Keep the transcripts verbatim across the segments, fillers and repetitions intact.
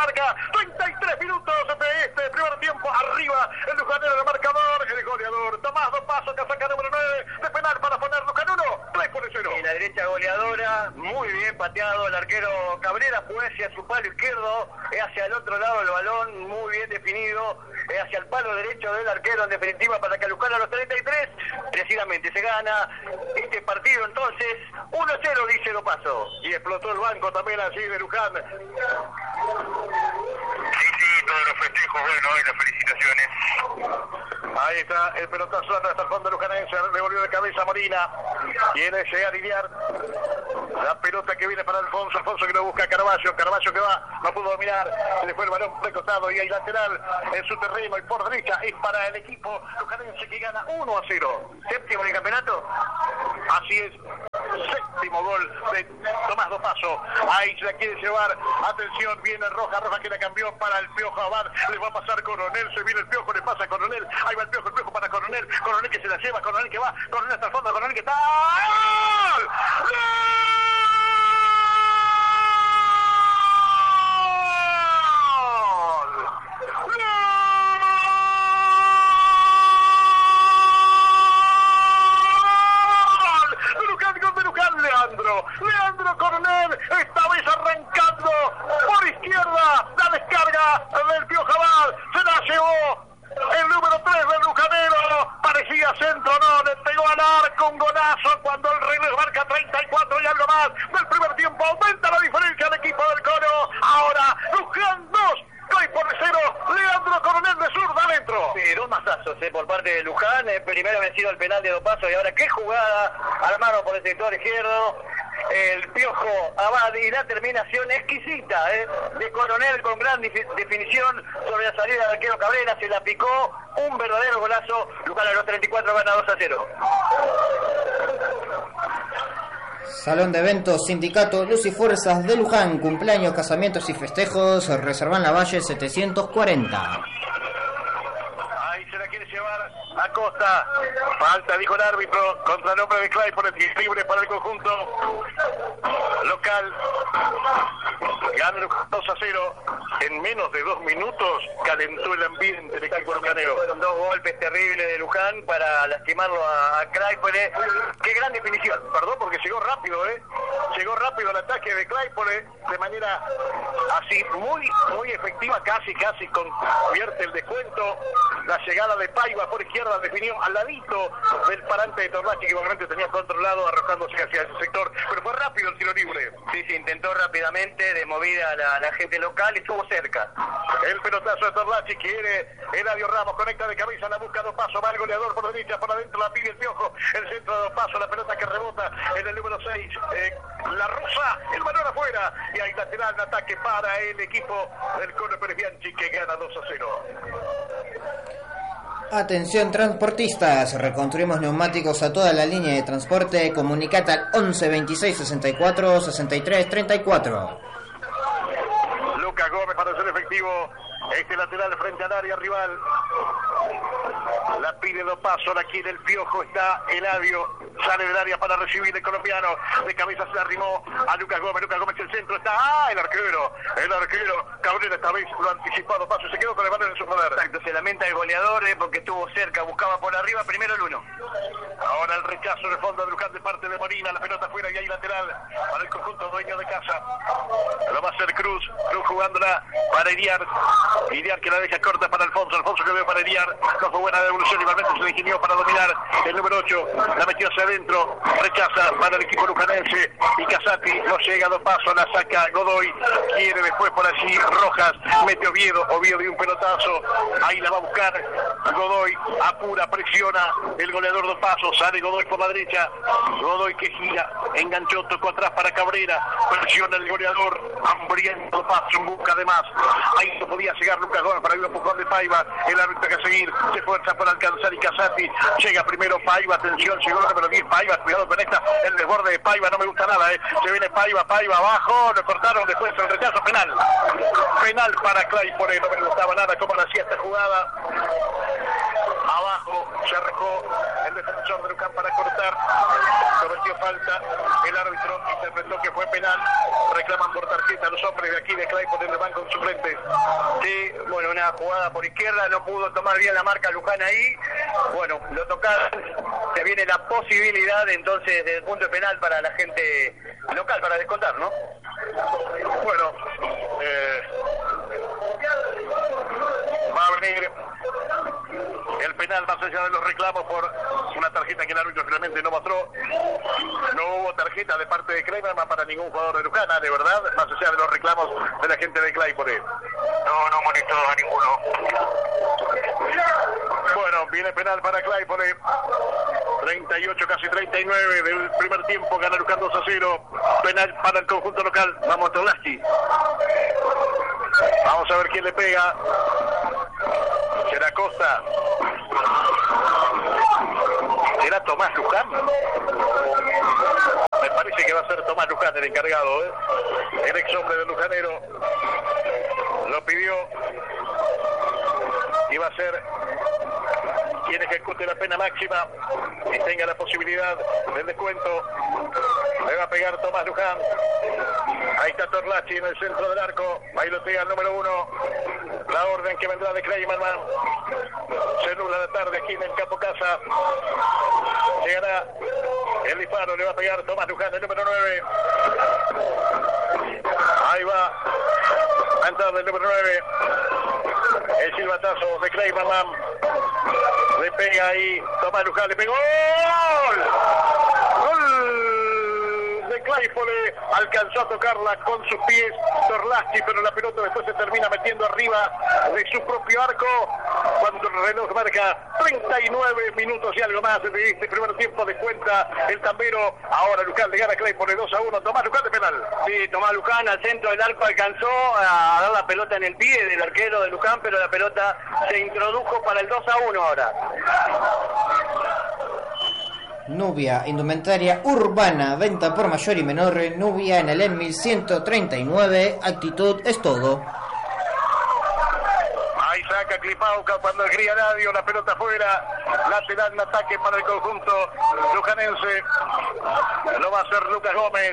marca. treinta y tres minutos de este primer tiempo. Arriba el lujanero del marcador. El goleador Tomás Dos Pasos, que saca número nueve de penal para poner Luján uno. tres por cero. En la derecha goleadora, muy bien pateado el arquero Cabrera, fue hacia su palo izquierdo, hacia el otro lado del balón, muy bien definido, hacia el palo derecho del arquero, en definitiva, para que Luján a los treinta y tres, precisamente se gana este partido. Entonces, uno cero, dice Dos Pasos. Y explotó el banco también así de Luján. Sí, sí, todos los festejos, bueno, y las felicitaciones. Ahí está el pelotazo hasta el fondo lujanense, devolvió de cabeza Molina. Quiere llegar a lidiar la pelota que viene para Alfonso, Alfonso que lo busca a Carvalho, Carvalho que va, no pudo dominar, se le fue el balón por el costado y hay lateral en su terreno y por derecha es para el equipo lujanense que gana uno a cero. Séptimo en el campeonato. Así es, séptimo gol de Tomás Dos Pasos. Ahí se la quiere llevar, atención, viene Roja, Roja que la cambió para el Piojo Abad, le va a pasar Coronel, se viene el Piojo, le pasa a Coronel, ahí va el Piojo, el Piojo para Coronel, Coronel que se la lleva, Coronel que va, Coronel hasta el fondo, Coronel que está... ¡Gol! ¡Gol! Leandro, Leandro Coronel, esta vez arrancando por izquierda, la descarga del Piojo Abad, se la llevó el número tres del lujanero, parecía centro, no, le pegó al arco un golazo cuando el reloj marca treinta y cuatro y algo más del primer tiempo, aumenta la diferencia del equipo del Coro, ahora Luján dos, por cero, Leandro Coronel de zurda adentro. Sí, dos mazazos eh, por parte de Luján, eh, primero vencido el penal de Dos Pasos y ahora qué jugada, armado por el sector izquierdo, el Piojo Abad y la terminación exquisita eh, de Coronel con gran definición sobre la salida del arquero Cabrera, se la picó, un verdadero golazo. Luján a los treinta y cuatro gana dos a cero. Salón de eventos Sindicato Luz y Fuerzas de Luján, cumpleaños, casamientos y festejos, reservan la Valle setecientos cuarenta. Ahí se la quiere llevar Acosta, falta, dijo el árbitro, contra el hombre de Claypole, libre para el conjunto local. Gana dos a cero. En menos de dos minutos calentó el ambiente del equipo lujanero. Fueron dos golpes terribles de Luján para lastimarlo a, a Claypole. Qué gran definición. Perdón, porque llegó rápido, ¿eh? Llegó rápido el ataque de Claypole de manera así muy, muy efectiva, casi, casi convierte el descuento. La llegada de Paiva por izquierda definió al ladito del parante de Torlachi, que igualmente tenía controlado, arrojándose hacia ese sector, pero fue rápido el tiro libre. Sí, sí, intentó rápidamente de movida a la, la gente local y estuvo cerca. El pelotazo de Torlachi, quiere Eladio Ramos, conecta de cabeza, la busca Dos Pasos, va el goleador por derecha, por adentro la pide el Piojo, el centro de Dos Pasos, la pelota que rebota en el número seis, eh, la Rosa, el balón afuera, y hay lateral de ataque para el equipo del Colo Pérez Bianchi, que gana dos a cero. Atención transportistas, reconstruimos neumáticos a toda la línea de transporte, comunicate al once veintiséis sesenta y cuatro sesenta y tres treinta y cuatro. Lucas Gómez para ser efectivo este lateral frente al área rival. La pide Dos Pasos, la quiere el Piojo, está Eladio, sale del área para recibir el colombiano, de cabeza se arrimó a Lucas Gómez, Lucas Gómez el centro, está, ¡ah! El arquero, el arquero, Cabrera esta vez lo anticipó a Dos Pasos, se quedó con el balón en su poder. Exacto, se lamenta el goleador eh, porque estuvo cerca, buscaba por arriba, primero el uno. Ahora el rechazo en el fondo de Luján de parte de Molina, la pelota afuera y hay lateral para el conjunto dueño de casa. Lo va a hacer Cruz, Cruz jugándola para Iriar, Iriar que la deja corta para Alfonso, Alfonso que veo para Iriar, no fue buena devolución, igualmente se le ingenió para dominar el número ocho, la metió hacia adentro, rechaza para el equipo lujanense y Casati no llega a Dos Pasos, la saca Godoy, quiere después por allí Rojas, mete Oviedo, Oviedo dio un pelotazo, ahí la va a buscar Godoy, apura, presiona el goleador Dos Pasos, sale Godoy por la derecha, Godoy que gira, enganchó, tocó atrás para Cabrera, presiona el goleador, hambriento Dos Pasos en busca de más, ahí no podía llegar Lucas Gómez para ir un poco de Paiva, el árbitro que seguir, se fuerza por alcanzar y Casati, llega primero Paiva, atención, llegó el número diez Paiva, cuidado con esta, el desborde de Paiva, no me gusta nada, eh. Se viene Paiva, Paiva abajo, lo cortaron después el rechazo penal, penal para Claypole, no me gustaba nada cómo le hacía esta jugada, abajo se arrojó el defensor de Luján para cortar anotar. Cometió falta. El árbitro interpretó que fue penal. Reclaman por tarjeta a los hombres de aquí de Claypole en el banco de suplentes. Sí, bueno, una jugada por izquierda, no pudo tomar bien la marca Luján ahí. Bueno, lo tocaron. Se viene la posibilidad entonces del punto de penal para la gente local, para descontar, ¿no? Bueno, eh, va a venir el penal más allá de los reclamos por una tarjeta que el árbitro finalmente no mostró. No hubo tarjeta de parte de Clayman para ningún jugador de Luján, de verdad, más allá de los reclamos de la gente de Claypole. No, no molestó a ninguno. Bueno, viene penal para Claypole. treinta y ocho, casi treinta y nueve del primer tiempo, gana Luján dos a cero. Penal para el conjunto local. Vamos a Torlachi. Vamos a ver quién le pega. ¿Será Costa? ¿Será Tomás Luján? Me parece que va a ser Tomás Luján el encargado, ¿eh? El ex hombre del Lujanero lo pidió y va a ser quien ejecute la pena máxima y tenga la posibilidad del descuento. Le va a pegar Tomás Luján. Ahí está Torlachi en el centro del arco. Bailotea el número uno. La orden que vendrá de Clayman. Se nubla la tarde aquí en el Campo Casa. Llegará el disparo. Le va a pegar Tomás Luján, el número nueve. Ahí va a entrar el número nueve. El silbatazo de Clayman. Le pega ahí Tomás Luján. Le pegó. ¡Gol! ¡Gol! De Claypole, alcanzó a tocarla con sus pies Torlachi, pero la pelota después se termina metiendo arriba de su propio arco cuando el reloj marca treinta y nueve minutos y algo más de este primer tiempo. De cuenta el tambero. Ahora Luján le gana a Claypole dos a uno. Tomás Luján de penal. Sí, Tomás Luján al centro del arco alcanzó a dar la pelota en el pie del arquero de Luján, pero la pelota se introdujo para el dos a uno ahora. Nubia, indumentaria urbana, venta por mayor y menor. Nubia en el E M mil ciento treinta y nueve. Actitud es todo. Ahí saca Clipauca cuando el Gría Radio, la pelota afuera. Lateral en ataque para el conjunto lujanense. Lo va a hacer Lucas Gómez.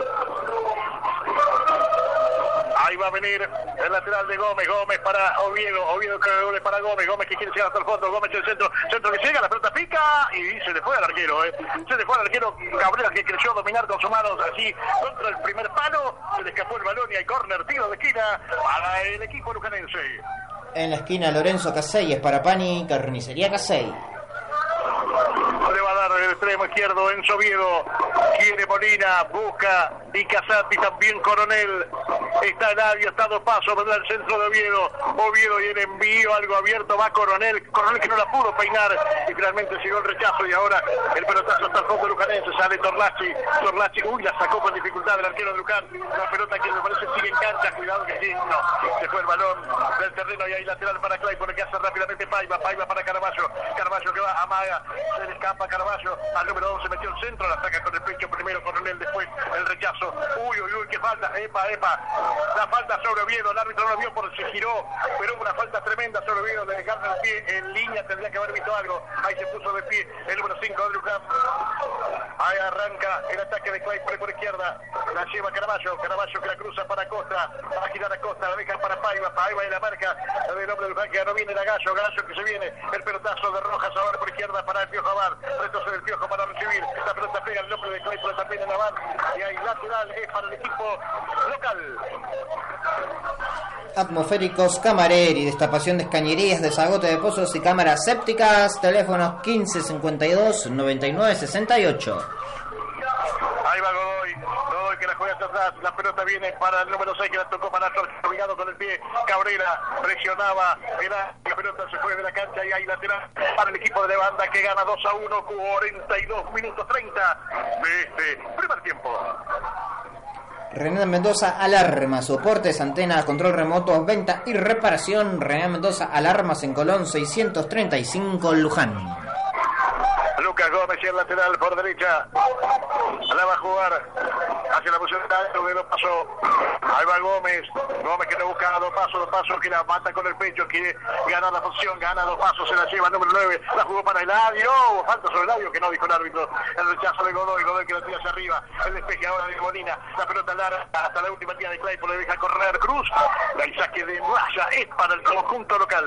Ahí va a venir el lateral de Gómez, Gómez para Oviedo, Oviedo que doble para Gómez, Gómez que quiere llegar hasta el fondo, Gómez el centro, centro que llega, la pelota pica y se le fue al arquero, eh. se le fue al arquero Cabrera que creció dominar con sus manos así contra el primer palo, se le escapó el balón y hay córner, tiro de esquina para el equipo lujanense. En la esquina Lorenzo Casey, es para Pani, Carnicería Casey. Le va a dar el extremo izquierdo Enzo Oviedo, quiere Molina, busca y Casati también Coronel, está Eladio, está dos pasos, vendrá el centro de Oviedo, Oviedo y el envío, algo abierto, va Coronel, Coronel que no la pudo peinar y finalmente llegó el rechazo y ahora el pelotazo hasta el fondo lujanense, sale Torlachi, Torlachi, uy, la sacó con dificultad el arquero de Luján, la pelota que me parece sigue en cancha, cuidado que sí, no, se fue el balón del terreno y ahí lateral para Claypole que hace rápidamente Paiva, Paiva para Caraballo, Caraballo que va, amaga, se le escapa Caraballo, al número dos se metió el centro, la saca con el pecho primero Coronel, después el rechazo, uy, uy, uy, qué falta, epa, epa, la falta sobre Oviedo, el árbitro no lo vio porque se giró, pero una falta tremenda sobre Oviedo, le dejaron el pie en línea, tendría que haber visto algo, ahí se puso de pie el número cinco de Luján, ahí arranca el ataque de Claypole por izquierda, la lleva Caraballo, Caraballo que la cruza para Costa, va a girar a Costa, la deja para Paiva, Paiva y la marca del hombre de Luján que no viene la Gallo, Gallo que se viene, el pelotazo de Rojas ahora por izquierda para el Piojo Abad, retrocede el Piojo para recibir, la pelota pega el nombre de Claypole también en la Abad, y ahí lateral es para el equipo local. Atmosféricos Camareri, destapación de escañerías, desagote de pozos y cámaras sépticas. Teléfonos quince cincuenta y dos noventa y nueve sesenta y ocho. Ahí va Godoy, Godoy que la juega hacia atrás, la pelota viene para el número seis que la tocó para Torres, obligado con el pie, Cabrera presionaba, era, la pelota se fue de la cancha y ahí lateral para el equipo de la banda que gana dos a uno, cuarenta y dos minutos treinta de este primer tiempo. René Mendoza Alarmas, soportes, antenas, control remoto, venta y reparación. René Mendoza Alarmas en Colón seiscientos treinta y cinco, Luján. Lucas Lucas Gómez y el lateral por derecha. La va a jugar hacia la posición de dos pasos. Ahí va Gómez. Gómez que le busca dos pasos, dos pasos, que la mata con el pecho, quiere ganar la posición, gana dos pasos, se la lleva el número nueve. La jugó para Eladio. Oh, falta sobre Eladio, que no dijo el árbitro. El rechazo de Godoy. Godoy que la tira hacia arriba. El despeje ahora de Molina. La pelota larga hasta la última tía de Claypool. Le deja correr Cruz. El saque de Muralla es para el conjunto local.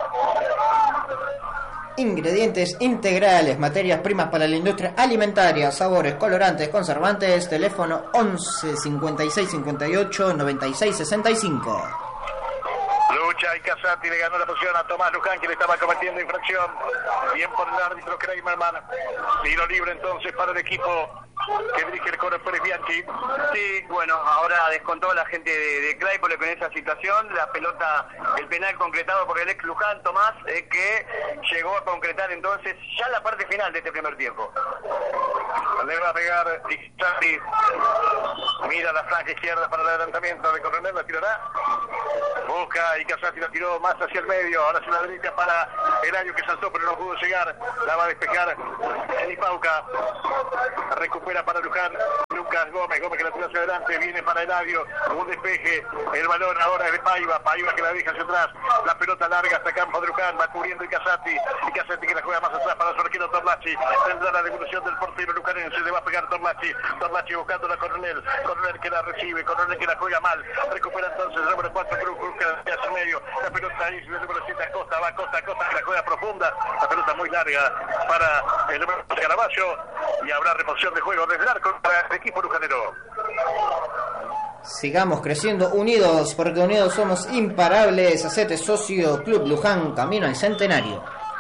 Ingredientes integrales, materias primas para la industria alimentaria, sabores, colorantes, conservantes. Teléfono once cincuenta y seis cincuenta y ocho noventa y seis sesenta y cinco. Lucha y Casati le ganó la posición a Tomás Luján, que le estaba cometiendo infracción. Bien por el árbitro Kramerman. Tiro libre entonces para el equipo que dirige el Coro Pérez Bianchi. Sí, bueno, ahora descontó la gente de, de Claypole con esa situación. La pelota, el penal concretado por el ex Luján, Tomás, eh, que llegó a concretar entonces ya la parte final de este primer tiempo. Le va a pegar Ixtati. Mira la franja izquierda para el adelantamiento de Coronel, la tirará. Busca y Casati la tiró más hacia el medio. Ahora hacia la derecha para Eladio, que saltó pero no pudo llegar. La va a despejar Nipauca. Recupera para Luján. Lucas Gómez. Gómez que la tira hacia adelante. Viene para Eladio. Un despeje. El balón ahora es de Paiva. Paiva que la deja hacia atrás. La pelota larga hasta campo de Luján. Va cubriendo y Casati. Y Casati que la juega más atrás para su arquero Torlachi. Tendrá la devolución del portero lucanense. Le va a pegar Torlachi. Torlachi buscando a Coronel. Coronel que la recibe. Coronel que la juega mal. Recupera entonces el número cuatro. Cruz. Cruz que hacia el medio. La pelota ahí del número siete Acosta. Va Acosta. Acosta que la juega profunda. La pelota muy larga para el número de Caraballo. Y habrá remoción de juego desde el arco para el equipo lucanero. Sigamos creciendo unidos, porque unidos somos imparables. Hacete socio, Club Luján, camino al centenario.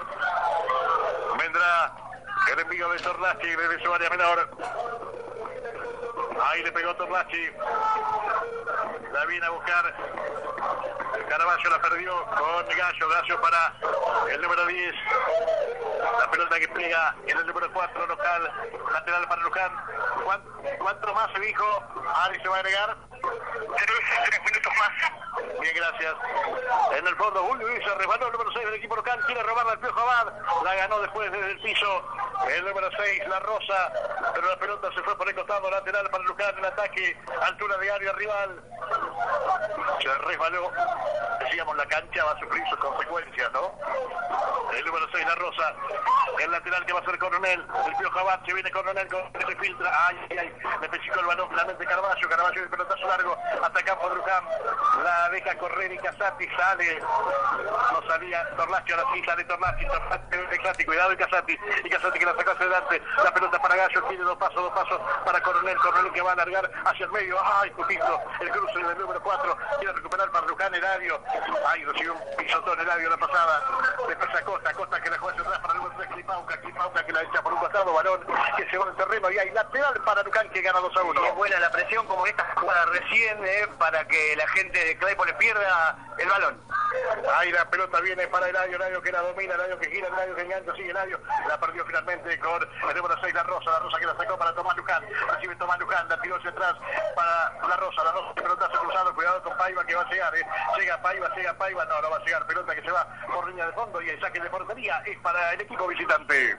Vendrá el envío de Torlachi desde su área menor. Ahí le pegó Torlachi. La viene a buscar. Caraballo la perdió con Gallo. Gallo para el número diez. La pelota que pega en el número cuatro local. Lateral para Luján. ¿Cuánto más se dijo? Ari se va a agregar. Tres minutos más. Bien, gracias. En el fondo, uy, uy, se resbaló el número seis del equipo local. Quiere robarla al Piojo Abad. La ganó después desde el piso. El número seis, La Rosa. Pero la pelota se fue por el costado lateral para Luján. El ataque, altura de área rival. Se resbaló. Decíamos, la cancha va a sufrir sus consecuencias, ¿no? El número seis, La Rosa. El lateral que va a ser Coronel. El Piojo Abad, se viene Coronel, se filtra. Ay, ay, ay. Le pellizcó el balón finalmente Caraballo. Caraballo el pelotazo largo hasta campo de Luján. La deja correr y Casati sale. No salía Torlachi, ahora sí sale Torlachi. Torlachi, cuidado y Casati. Y Casati que la sacó hacia adelante. La pelota para Gallo, tiene dos pasos, dos pasos para Coronel. Coronel que va a alargar hacia el medio. Ay, justito. El cruce del número cuatro. Quiere recuperar para Luján, Eladio. Ay, recibió un pisotón Eladio la pasada. Después a Costa. Costa que la juega hacia atrás para el número tres. Clipauca. Clipauca que la echa por un costado. Balón que se va en terreno. Y hay lateral para Luján que gana dos a uno. Y es buena la presión como esta jugada recién eh, para que la gente de Claypole pierda el balón. Ahí la pelota viene para Eladio, Eladio que la domina, Eladio que gira, Eladio que engancha, sigue Eladio, la perdió finalmente con el número seis, La Rosa, La Rosa que la sacó para Tomás Luján, recibe Tomás Luján, la tiró hacia atrás para La Rosa, La Rosa, pelotazo cruzado, cuidado con Paiva que va a llegar, eh. llega Paiva, llega Paiva, no, no va a llegar, pelota que se va por línea de fondo y el saque de portería es para el equipo visitante.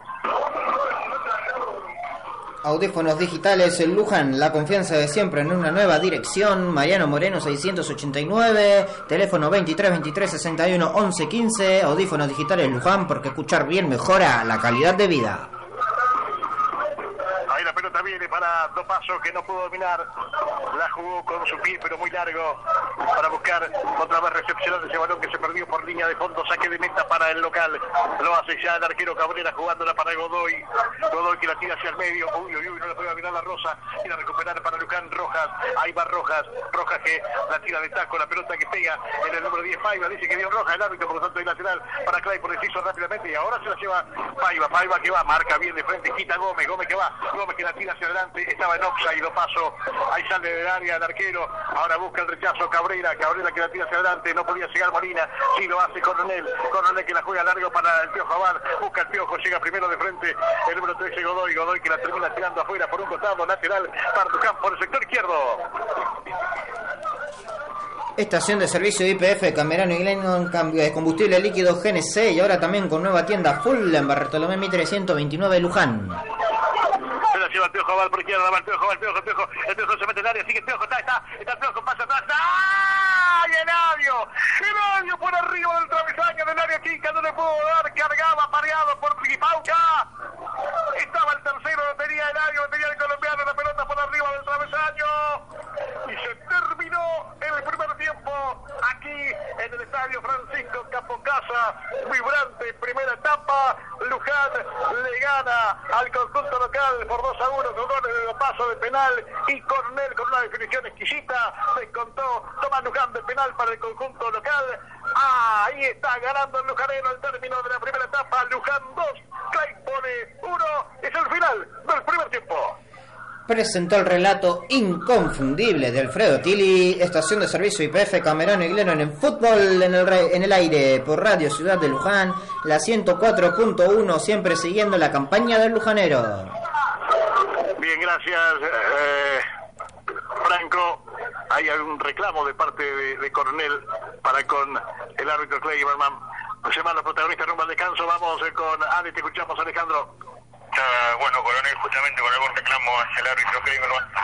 Audífonos digitales en Luján, la confianza de siempre en una nueva dirección. Mariano Moreno seiscientos ochenta y nueve, teléfono veintitrés veintitrés sesenta y uno once quince. Audífonos digitales Luján, porque escuchar bien mejora la calidad de vida. Ahí la pelota viene para Dopaso que no pudo dominar, la jugó con su pie pero muy largo para buscar otra vez recepcionar ese balón que se perdió por línea de fondo, saque de meta para el local, lo hace ya el arquero Cabrera jugándola para Godoy, Godoy que la tira hacia el medio, uy uy uy, no la puede mirar La Rosa, y la recuperar para Luján, Rojas, ahí va Rojas, Rojas que la tira de taco, la pelota que pega en el número diez, Paiva, dice que dio Roja el árbitro, por lo tanto hay lateral para Clay, por deciso rápidamente y ahora se la lleva Paiva, Paiva que va, marca bien de frente, quita Gómez, Gómez que va, Gómez que la tira hacia adelante, estaba en offside, lo paso, ahí sale del área el arquero, ahora busca el rechazo Cabrera, Cabrera que la tira hacia adelante, no podía llegar Molina, sí lo hace Coronel, Coronel que la juega largo para el Piojo Abad, busca el Piojo, llega primero de frente, el número trece Godoy, Godoy que la termina tirando afuera por un costado lateral para Luján por el sector izquierdo. Estación de servicio de I P F, Camerano y Glennon, cambio de combustible líquido G N C y ahora también con nueva tienda full en Bartolomé mil trescientos veintinueve, Luján. Se la lleva el Piojo, va por izquierda, va el Piojo, va el Piojo, el Piojo, el Piojo se mete en el área, sigue el Piojo, está, está, está el Piojo, pasa atrás, ¡ay, Eladio! Eladio por arriba del travesaño del área chica, no le pudo dar, cargaba, pareado por Trigipauca. Estaba el tercero, lo tenía Eladio, tenía el colombiano, la pelota por arriba del travesaño. Y se terminó el primer tiempo aquí en el estadio Francisco Capocasa. Vibrante primera etapa. Luján le gana al conjunto local por dos a uno con goles de paso de penal y Coronel con una definición exquisita. Descontó Tomás Luján de penal para el conjunto local. Ah, ahí está ganando el lujanero al término de la primera etapa. Luján dos, Claypole uno. Es el final del primer tiempo. Presentó el relato inconfundible de Alfredo Tilly. Estación de servicio I P F, Camerano y Glennon en fútbol en el, re, en el aire por Radio Ciudad de Luján, la ciento cuatro punto uno, siempre siguiendo la campaña del lujanero. Bien, gracias, eh, Franco. Hay un reclamo de parte de, de Coronel para con el árbitro Kleiberman. Se van los protagonistas rumbo al descanso. Vamos eh, con Adi, te escuchamos, Alejandro. Uh, bueno, Coronel, justamente con algún reclamo hacia el árbitro Kleiberman.